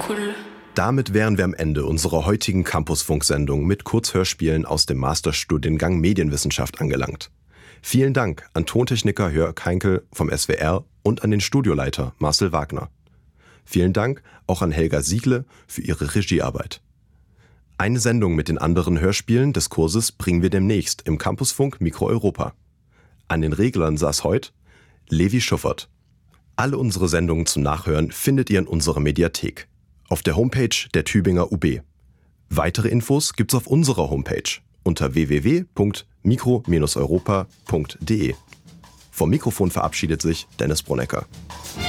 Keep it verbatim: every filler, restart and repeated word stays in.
Damit wären wir am Ende unserer heutigen Campusfunk-Sendung mit Kurzhörspielen aus dem Masterstudiengang Medienwissenschaft angelangt. Vielen Dank an Tontechniker Jörg Heinkel vom S W R und an den Studioleiter Marcel Wagner. Vielen Dank auch an Helga Siegle für ihre Regiearbeit. Eine Sendung mit den anderen Hörspielen des Kurses bringen wir demnächst im Campusfunk Mikro Europa. An den Reglern saß heute Levi Schuffert. Alle unsere Sendungen zum Nachhören findet ihr in unserer Mediathek, auf der Homepage der Tübinger U B. Weitere Infos gibt's auf unserer Homepage unter w w w punkt mikro Bindestrich europa punkt de. Vom Mikrofon verabschiedet sich Dennis Brunnecker.